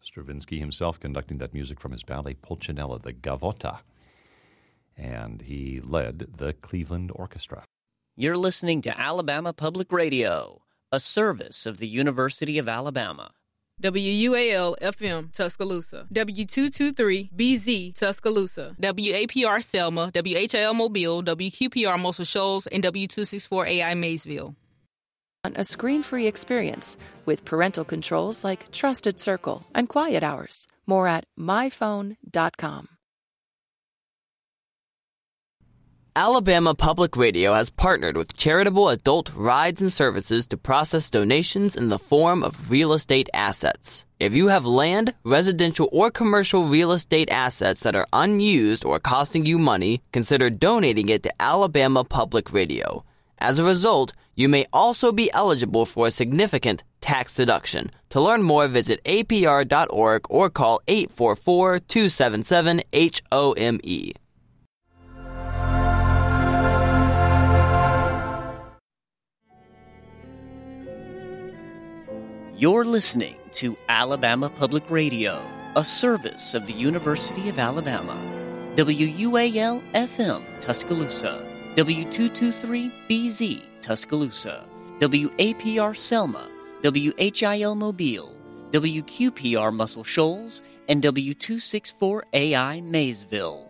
Stravinsky himself conducting that music from his ballet Pulcinella, the Gavotta. And he led the Cleveland Orchestra. You're listening to Alabama Public Radio, a service of the University of Alabama. WUAL-FM, Tuscaloosa. W223-BZ, Tuscaloosa. WAPR Selma, WHIL Mobile, WQPR Muscle Shoals, and W264AI Maysville. A screen-free experience with parental controls like Trusted Circle and Quiet Hours. More at myphone.com. Alabama Public Radio has partnered with Charitable Adult Rides and Services to process donations in the form of real estate assets. If you have land, residential, or commercial real estate assets that are unused or costing you money, consider donating it to Alabama Public Radio. As a result, you may also be eligible for a significant tax deduction. To learn more, visit apr.org or call 844-277-HOME. You're listening to Alabama Public Radio, a service of the University of Alabama. WUAL-FM, Tuscaloosa. W223-BZ, Tuscaloosa. WAPR Selma. WHIL Mobile. WQPR Muscle Shoals. And W264AI Maysville.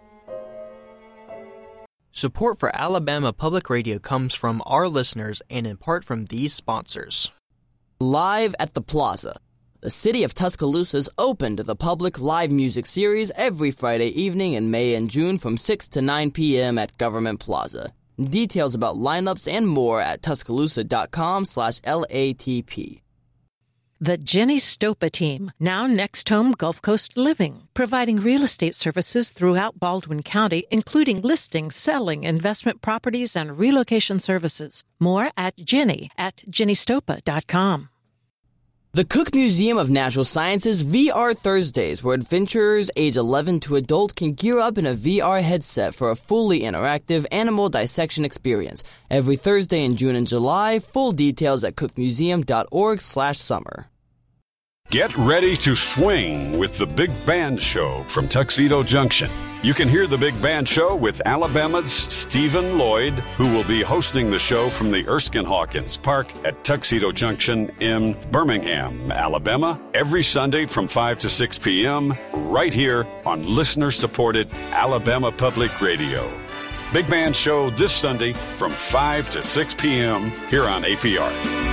Support for Alabama Public Radio comes from our listeners and in part from these sponsors. Live at the Plaza. The city of Tuscaloosa is open to the public live music series every Friday evening in May and June from 6 to 9 p.m. at Government Plaza. Details about lineups and more at tuscaloosa.com/LATP. The Jenny Stopa team, now Next Home Gulf Coast Living, providing real estate services throughout Baldwin County, including listing, selling, investment properties, and relocation services. More at jennystopa.com. The Cook Museum of Natural Sciences VR Thursdays, where adventurers age 11 to adult can gear up in a VR headset for a fully interactive animal dissection experience. Every Thursday in June and July. Full details at cookmuseum.org/summer. Get ready to swing with the Big Band Show from Tuxedo Junction. You can hear the Big Band Show with Alabama's Stephen Lloyd, who will be hosting the show from the Erskine Hawkins Park at Tuxedo Junction in Birmingham, Alabama, every Sunday from 5 to 6 p.m. right here on listener-supported Alabama Public Radio. Big Band Show this Sunday from 5 to 6 p.m. here on APR.